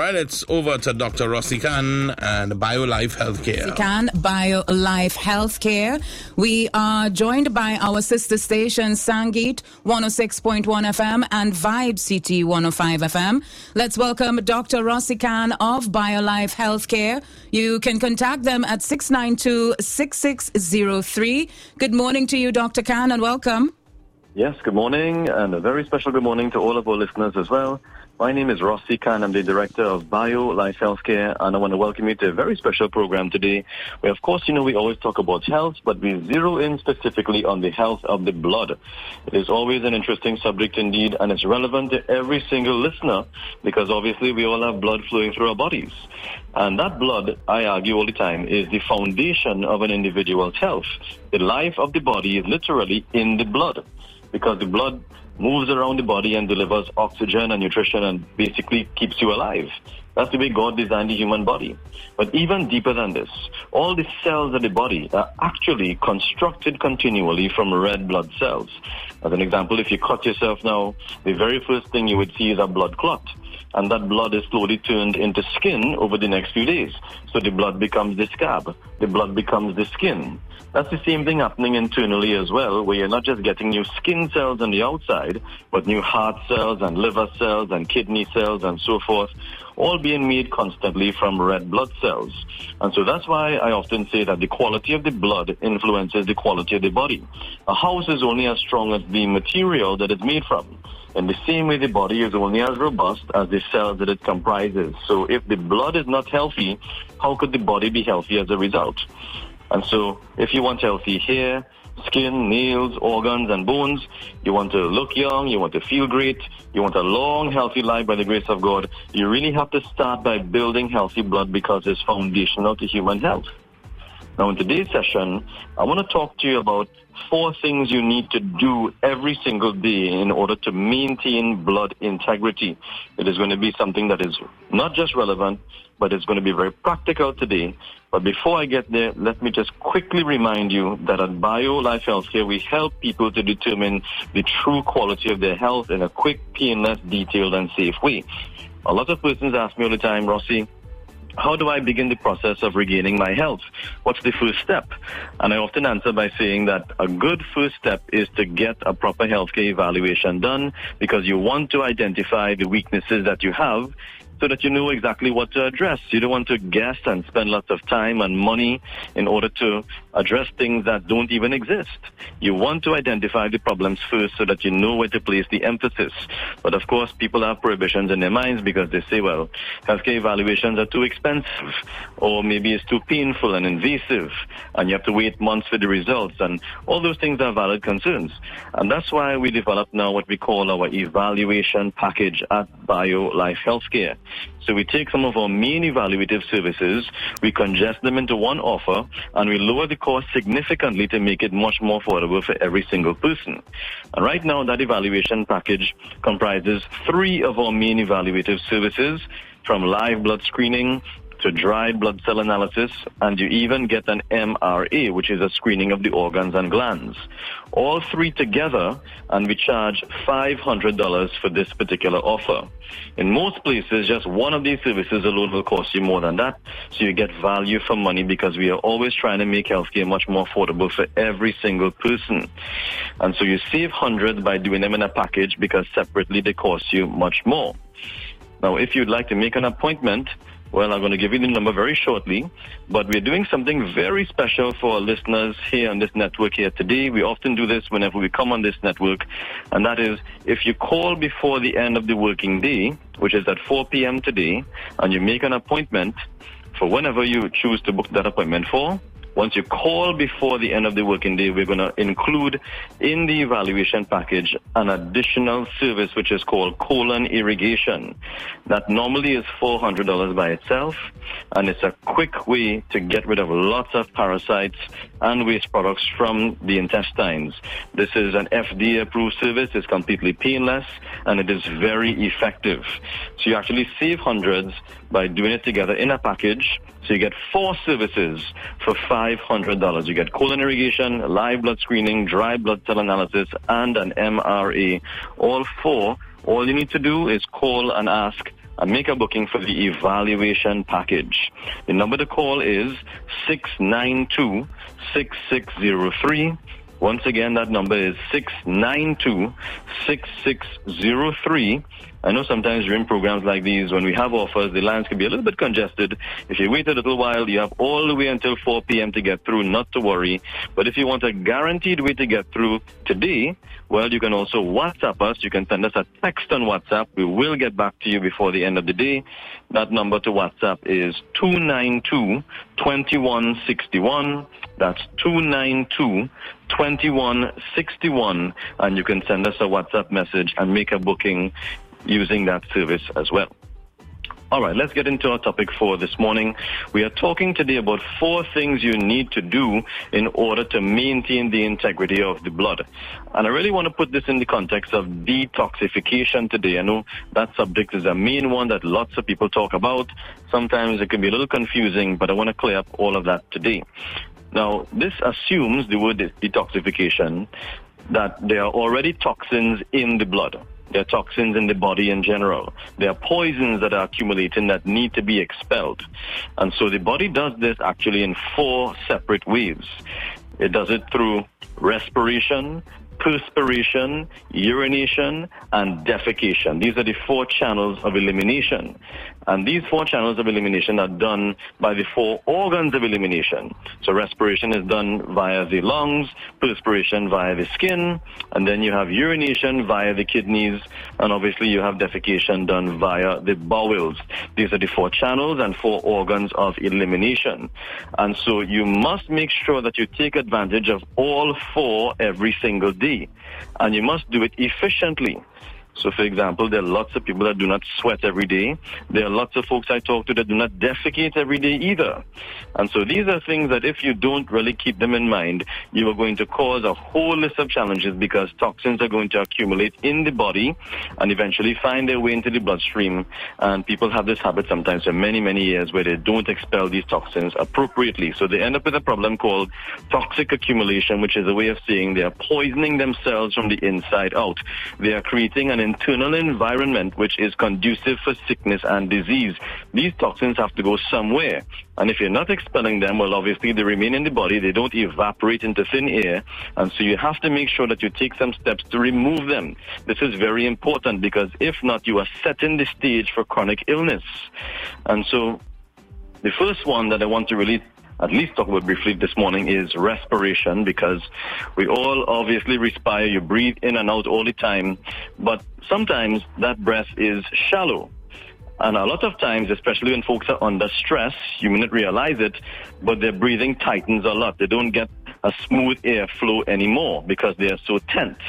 right, it's over to Dr. Rossi Khan and BioLife Healthcare. Khan, BioLife Healthcare. We are joined by our sister stations, Sangeet 106.1 FM and Vibe City 105 FM. Let's welcome Dr. Rossi Khan of BioLife Healthcare. You can contact them at 692-6603. Good morning to you, Dr. Khan, and welcome. Yes, good morning, and a very special good morning to all of our listeners as well. My name is Rossi Khan. I'm the director of BioLife Healthcare, and I want to welcome you to a very special program today, where, of course, we always talk about health, but we zero in specifically on the health of the blood. It is always an interesting subject indeed, and it's relevant to every single listener, because obviously we all have blood flowing through our bodies. And that blood, I argue all the time, is the foundation of an individual's health. The life of the body is literally in the blood, because the blood moves around the body and delivers oxygen and nutrition and basically keeps you alive. That's the way God designed the human body. But even deeper than this, all the cells of the body are actually constructed continually from red blood cells. As an example, if you cut yourself now, the very first thing you would see is a blood clot. And that blood is slowly turned into skin over the next few days. So the blood becomes the scab. The blood becomes the skin. That's the same thing happening internally as well, where you're not just getting new skin cells on the outside, but new heart cells and liver cells and kidney cells and so forth, all being made constantly from red blood cells. And so that's why I often say that the quality of the blood influences the quality of the body. A house is only as strong as the material that it's made from. In the same way, the body is only as robust as the cells that it comprises. So if the blood is not healthy, how could the body be healthy as a result? And so if you want healthy hair, skin, nails, organs, and bones, you want to look young, you want to feel great, you want a long, healthy life by the grace of God, you really have to start by building healthy blood, because it's foundational to human health. Now, in today's session, I want to talk to you about 4 things you need to do every single day in order to maintain blood integrity. It is going to be something that is not just relevant, but it's going to be very practical today. But before I get there, let me just quickly remind you that at BioLife Healthcare, we help people to determine the true quality of their health in a quick, painless, detailed, and safe way. A lot of persons ask me all the time, Rossi, how do I begin the process of regaining my health? What's the first step? And I often answer by saying that a good first step is to get a proper healthcare evaluation done, because you want to identify the weaknesses that you have, so that you know exactly what to address. You don't want to guess and spend lots of time and money in order to address things that don't even exist. You want to identify the problems first so that you know where to place the emphasis. But of course, people have prohibitions in their minds, because they say, well, healthcare evaluations are too expensive, or maybe it's too painful and invasive, and you have to wait months for the results, and all those things are valid concerns. And that's why we developed now what we call our evaluation package at BioLife Healthcare. So we take some of our main evaluative services, we congest them into one offer, and we lower the cost significantly to make it much more affordable for every single person. And right now, that evaluation package comprises 3 of our main evaluative services, from live blood screening to dried blood cell analysis, and you even get an MRA, which is a screening of the organs and glands. All 3 together, and we charge $500 for this particular offer. In most places, just one of these services alone will cost you more than that, so you get value for money, because we are always trying to make healthcare much more affordable for every single person. And so you save hundreds by doing them in a package, because separately they cost you much more. Now, if you'd like to make an appointment, well, I'm going to give you the number very shortly, but we're doing something very special for our listeners here on this network here today. We often do this whenever we come on this network, and that is, if you call before the end of the working day, which is at 4 p.m. today, and you make an appointment for whenever you choose to book that appointment for, once you call before the end of the working day, we're going to include in the evaluation package an additional service which is called colon irrigation. That normally is $400 by itself, and it's a quick way to get rid of lots of parasites and waste products from the intestines. This is an FDA-approved service. It's completely painless, and it is very effective. So you actually save hundreds by doing it together in a package. So you get 4 services for $500. You get colon irrigation, live blood screening, dry blood cell analysis, and an MRA. All 4. All you need to do is call and ask and make a booking for the evaluation package. The number to call is 692-6603. Once again, that number is 692-6603. I know sometimes during programs like these, when we have offers, the lines can be a little bit congested. If you wait a little while, you have all the way until 4 p.m. to get through, not to worry. But if you want a guaranteed way to get through today, well, you can also WhatsApp us. You can send us a text on WhatsApp. We will get back to you before the end of the day. That number to WhatsApp is 292-2161. That's 292-2161. And you can send us a WhatsApp message and make a booking using that service as well. All right, let's get into our topic for this morning. We are talking today about 4 things you need to do in order to maintain the integrity of the blood. And I really want to put this in the context of detoxification today. I know that subject is a main one that lots of people talk about. Sometimes it can be a little confusing, but I want to clear up all of that today. Now, this assumes, the word detoxification, that there are already toxins in the blood. There are toxins in the body in general. There are poisons that are accumulating that need to be expelled. And so the body does this actually in 4 separate ways. It does it through respiration, perspiration, urination, and defecation. These are the 4 channels of elimination. And these 4 channels of elimination are done by the 4 organs of elimination. So respiration is done via the lungs, perspiration via the skin, and then you have urination via the kidneys, and obviously you have defecation done via the bowels. These are the 4 channels and 4 organs of elimination. And so you must make sure that you take advantage of all 4 every single day. And you must do it efficiently. So, for example, there are lots of people that do not sweat every day. There are lots of folks I talk to that do not defecate every day either. And so these are things that if you don't really keep them in mind, you are going to cause a whole list of challenges because toxins are going to accumulate in the body and eventually find their way into the bloodstream. And people have this habit sometimes for many, many years where they don't expel these toxins appropriately. So they end up with a problem called toxic accumulation, which is a way of saying they are poisoning themselves from the inside out. They are creating an internal environment which is conducive for sickness and disease. These toxins have to go somewhere. And if you're not expelling them, well, obviously they remain in the body. They don't evaporate into thin air. And so you have to make sure that you take some steps to remove them. This is very important because if not, you are setting the stage for chronic illness. And so the first one that I want to really at least talk about briefly this morning is respiration, because we all obviously respire. You breathe in and out all the time, but sometimes that breath is shallow. And a lot of times, especially when folks are under stress, you may not realize it, but their breathing tightens a lot. They don't get a smooth airflow anymore because they are so tense.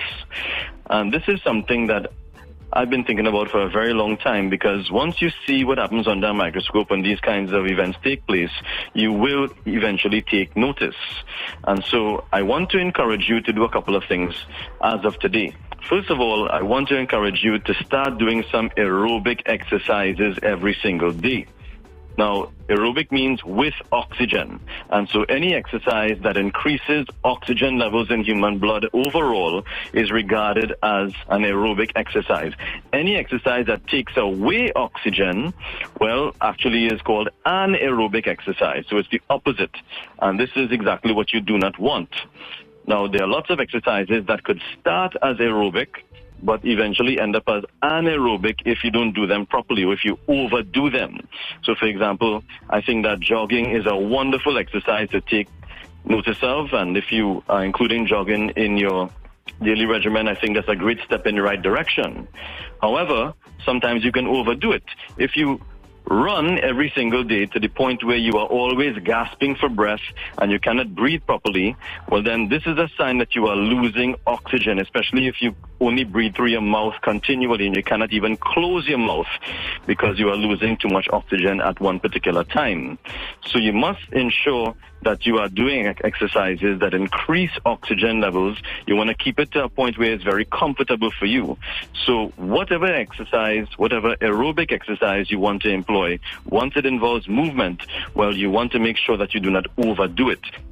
And this is something that I've been thinking about for a very long time, because once you see what happens under a microscope when these kinds of events take place, you will eventually take notice. And so I want to encourage you to do a couple of things as of today. First of all, I want to encourage you to start doing some aerobic exercises every single day. Now, aerobic means with oxygen. And so any exercise that increases oxygen levels in human blood overall is regarded as an aerobic exercise. Any exercise that takes away oxygen, well, actually is called anaerobic exercise. So it's the opposite. And this is exactly what you do not want. Now, there are lots of exercises that could start as aerobic, but eventually end up as anaerobic if you don't do them properly or if you overdo them. So, for example, I think that jogging is a wonderful exercise to take notice of, and if you are including jogging in your daily regimen, I think that's a great step in the right direction. However, sometimes you can overdo it. If you run every single day to the point where you are always gasping for breath and you cannot breathe properly, well, then this is a sign that you are losing oxygen, especially if you only breathe through your mouth continually and you cannot even close your mouth because you are losing too much oxygen at one particular time. So you must ensure that you are doing exercises that increase oxygen levels. You want to keep it to a point where it's very comfortable for you. So whatever exercise, whatever aerobic exercise you want to employ, once it involves movement, well, you want to make sure that you do not overdo it.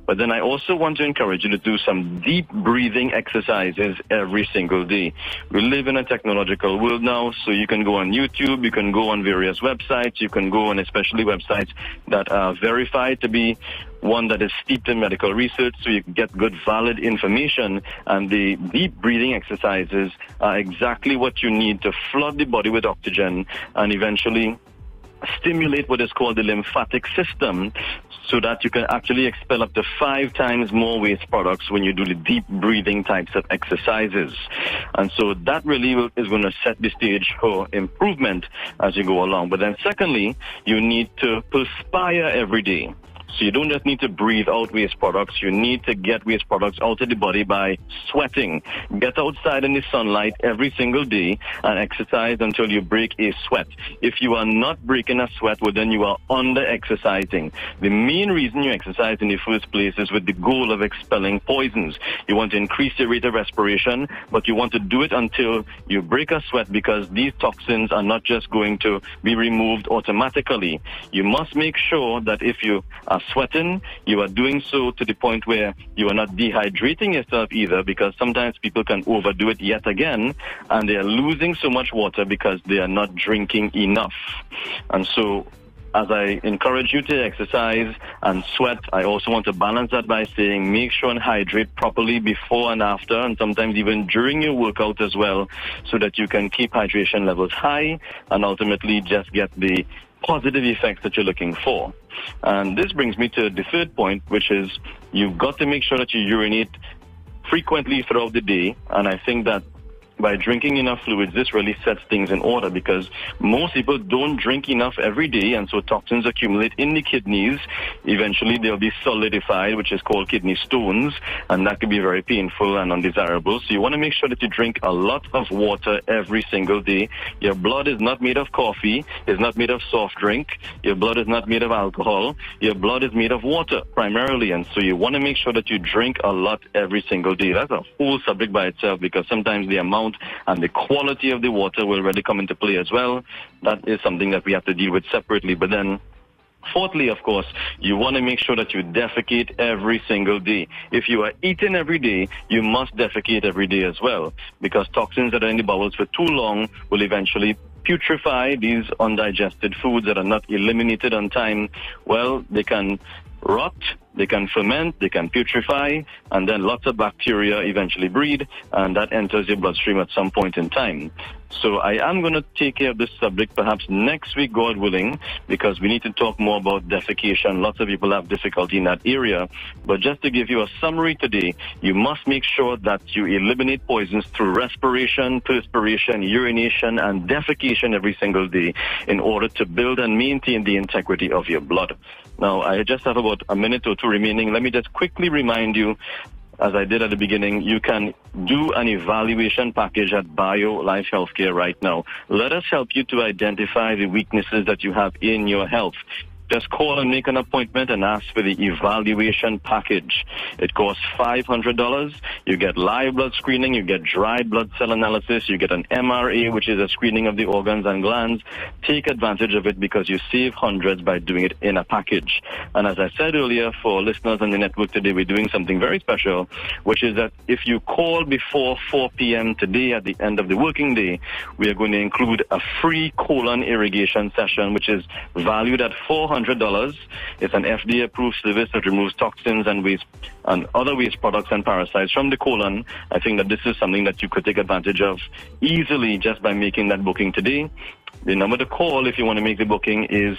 But then I also want to encourage you to do some deep breathing exercises every single day. We live in a technological world now, so you can go on YouTube, you can go on various websites, you can go on especially websites that are verified to be one that is steeped in medical research, so you can get good, valid information. And the deep breathing exercises are exactly what you need to flood the body with oxygen and eventually stimulate what is called the lymphatic system, so that you can actually expel up to 5 times more waste products when you do the deep breathing types of exercises. And so that really is going to set the stage for improvement as you go along. But then secondly, you need to perspire every day. So you don't just need to breathe out waste products. You need to get waste products out of the body by sweating. Get outside in the sunlight every single day and exercise until you break a sweat. If you are not breaking a sweat, well, then you are under-exercising. The main reason you exercise in the first place is with the goal of expelling poisons. You want to increase your rate of respiration, but you want to do it until you break a sweat, because these toxins are not just going to be removed automatically. You must make sure that if you are sweating, you are doing so to the point where you are not dehydrating yourself either, because sometimes people can overdo it yet again and they are losing so much water because they are not drinking enough. And so as I encourage you to exercise and sweat, I also want to balance that by saying make sure and hydrate properly before and after, and sometimes even during your workout as well, so that you can keep hydration levels high and ultimately just get the positive effects that you're looking for. And this brings me to the third point, which is you've got to make sure that you urinate frequently throughout the day. And I think that by drinking enough fluids, this really sets things in order, because most people don't drink enough every day, and so toxins accumulate in the kidneys. Eventually they'll be solidified, which is called kidney stones, and that can be very painful and undesirable. So you want to make sure that you drink a lot of water every single day. Your blood is not made of coffee, it's not made of soft drink, your blood is not made of alcohol, your blood is made of water primarily, and so you want to make sure that you drink a lot every single day. That's a whole subject by itself, because sometimes the amount and the quality of the water will really come into play as well. That is something that we have to deal with separately. But then fourthly, of course, you want to make sure that you defecate every single day. If you are eating every day, you must defecate every day as well, because toxins that are in the bowels for too long will eventually putrefy. These undigested foods that are not eliminated on time, well, they can rot, they can ferment, they can putrefy, and then lots of bacteria eventually breed, and that enters your bloodstream at some point in time. So I am going to take care of this subject perhaps next week, God willing, because we need to talk more about defecation. Lots of people have difficulty in that area. But just to give you a summary today, you must make sure that you eliminate poisons through respiration, perspiration, urination, and defecation every single day in order to build and maintain the integrity of your blood. Now, I just have about a minute or two remaining. Let me just quickly remind you, as I did at the beginning, you can do an evaluation package at BioLife Healthcare right now. Let us help you to identify the weaknesses that you have in your health. Just call and make an appointment and ask for the evaluation package. It costs $500. You get live blood screening, you get dry blood cell analysis, you get an MRA, which is a screening of the organs and glands. Take advantage of it, because you save hundreds by doing it in a package. And as I said earlier, for listeners on the network today, we're doing something very special, which is that if you call before 4 p.m. today at the end of the working day, we are going to include a free colon irrigation session, which is valued at $400. It's an FDA-approved service that removes toxins and waste and other waste products and parasites from the colon. I think that this is something that you could take advantage of easily just by making that booking today. The number to call if you want to make the booking is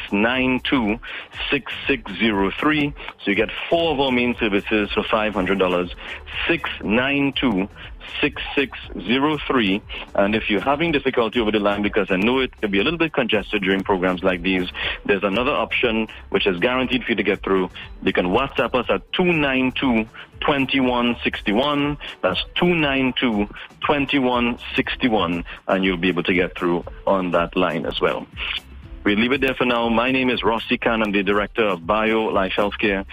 692-6603. So you get 4 of our main services for $500. 692-6603. And if you're having difficulty over the line, because I know it can be a little bit congested during programs like these, there's another option which is guaranteed for you to get through. You can WhatsApp us at 292-2161. That's 292-2161, and you'll be able to get through on that line as well. We'll leave it there for now. My name is Rossi Khan. I'm the director of BioLife Healthcare.